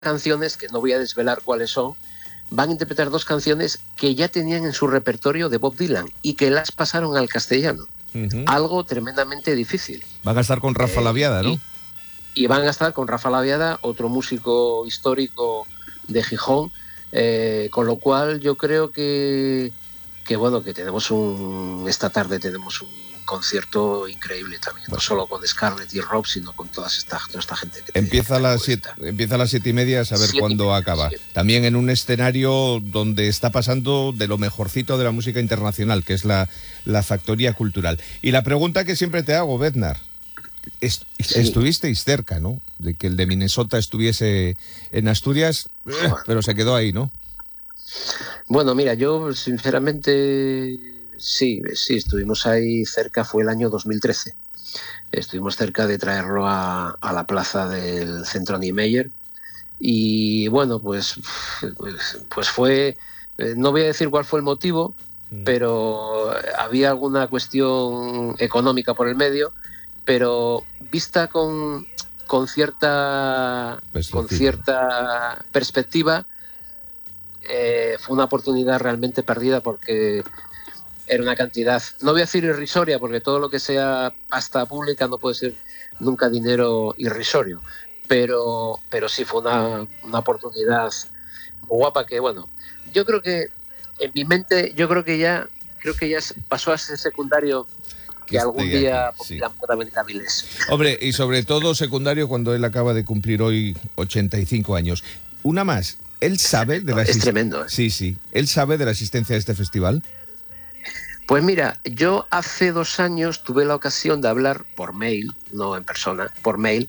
canciones, que no voy a desvelar cuáles son, van a interpretar 2 canciones que ya tenían en su repertorio de Bob Dylan y que las pasaron al castellano. Algo tremendamente difícil. Van a estar con Rafa Laviada, ¿no? Y van a estar con Rafa Laviada, otro músico histórico de Gijón, con lo cual yo creo que tenemos esta tarde tenemos un concierto increíble también, no solo con Scarlett y Rob, sino con toda esta gente que empieza a las 7:30, a saber cuándo acaba. Sí. También en un escenario donde está pasando de lo mejorcito de la música internacional, que es la Factoría Cultural. Y la pregunta que siempre te hago, Bednar, estuvisteis cerca, ¿no?, de que el de Minnesota estuviese en Asturias, pero se quedó ahí, ¿no? Bueno, mira, yo sinceramente sí, estuvimos ahí cerca, fue el año 2013. Estuvimos cerca de traerlo a la plaza del Centro Niemeyer y bueno, pues fue, no voy a decir cuál fue el motivo, pero había alguna cuestión económica por el medio, pero vista con cierta perspectiva, fue una oportunidad realmente perdida porque era una cantidad, no voy a decir irrisoria, porque todo lo que sea pasta pública no puede ser nunca dinero irrisorio, pero sí fue una oportunidad muy guapa que, bueno, yo creo que en mi mente, creo que ya pasó a ser secundario que algún día pueda venir a Avilés. Hombre, y sobre todo secundario cuando él acaba de cumplir hoy 85 años. Una más, ¿él sabe de la existencia? Es tremendo, ¿eh? Sí. ¿Él sabe de la existencia de este festival? Pues mira, yo hace 2 años tuve la ocasión de hablar por mail, no en persona, por mail,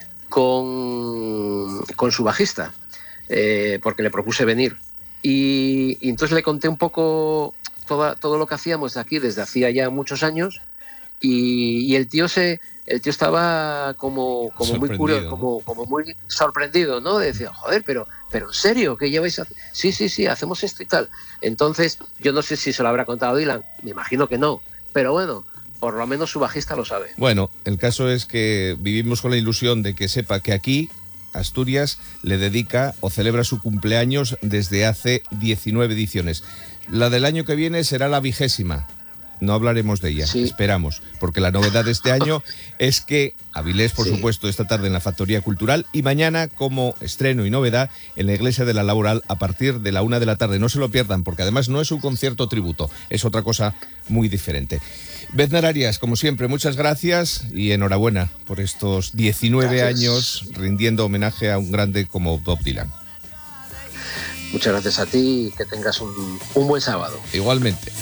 con su bajista, porque le propuse venir. Y entonces le conté un poco todo lo que hacíamos aquí desde hacía ya muchos años, y el tío estaba como muy curioso, como muy sorprendido, ¿no? Decía, joder, pero en serio, ¿qué lleváis a hacer? Sí, hacemos esto y tal. Entonces, yo no sé si se lo habrá contado Dylan, me imagino que no, pero bueno, por lo menos su bajista lo sabe. Bueno, el caso es que vivimos con la ilusión de que sepa que aquí Asturias le dedica o celebra su cumpleaños desde hace 19 ediciones. La del año que viene será la 20ª. No hablaremos de ella, esperamos, porque la novedad de este año es que Avilés, por supuesto, esta tarde en la Factoría Cultural y mañana como estreno y novedad en la Iglesia de la Laboral a partir de la 1 de la tarde. No se lo pierdan, porque además no es un concierto tributo, es otra cosa muy diferente. Bednar Arias, como siempre, muchas gracias y enhorabuena por estos 19 años rindiendo homenaje a un grande como Bob Dylan. Muchas gracias a ti y que tengas un buen sábado. Igualmente.